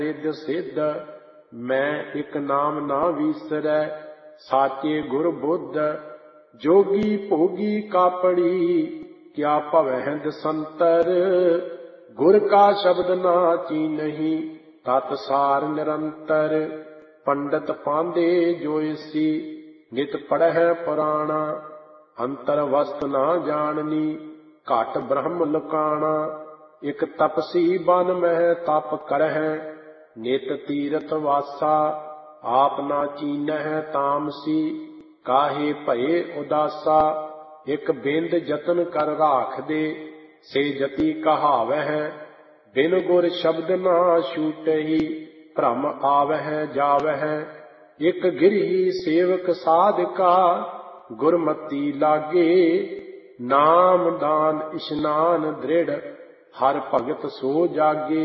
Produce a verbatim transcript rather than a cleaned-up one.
ਰਿੱਧ ਸਿੱਧ ਮੈਂ ਇੱਕ ਨਾਮ ਨਾ ਵੀਸਰੈ, ਸਾਚੇ ਗੁਰ ਬੁੱਧ ਜੋਗੀ ਭੋਗੀ ਕਾਪੜੀ, ਕਿਆ ਭਵਹਿ ਦਸੰਤਰ ਗੁਰ ਕਾ ਸ਼ਬਦ ਨਾ ਚੀਨਹੀ, ਤਤ ਸਾਰ ਨਿਰੰਤਰ। ਪੰਡਤ ਪਾਂਦੇ ਜੋਇਸੀ ਨਿਤ ਪੜ੍ਹੈ ਪੁਰਾਣਾ, ਅੰਤਰ ਵਸਤ ਨਾ ਜਾਣਨੀ ਘਟ ਬ੍ਰਹਮ ਲੁਕਾਣਾ। ਇਕ ਤਪਸੀ ਬਨ ਮਹਿ ਤਪ ਕਰਹਿ, ਨਿਤ ਤੀਰਥ ਵਾਸਾ ਆਪ ਨਾ ਚੀਨਹਿ ਤਾਮਸੀ, ਕਾਹੇ ਭਏ ਉਦਾਸਾ। ਇਕ ਬਿੰਦ ਜਤਨ ਕਰ ਰਾਖਦੇ, ਸੇ ਜਤੀ ਕਹਾਵਹਿ, ਬਿਨ ਗੁਰ ਸ਼ਬਦ ਨਾ ਛੂਟਹੀ, ਭ੍ਰਮ ਆਵਹਿ ਜਾਵਹਿ। ਇਕ ਗਿਰੀ ਸੇਵਕ ਸਾਧਕਾ, ਗੁਰਮਤੀ ਲਾਗੇ, ਨਾਮ ਦਾਨ ਇਸ਼ਨਾਨ ਦ੍ਰਿੜ, ਹਰ ਭਗਤ ਸੋ ਜਾਗੇ।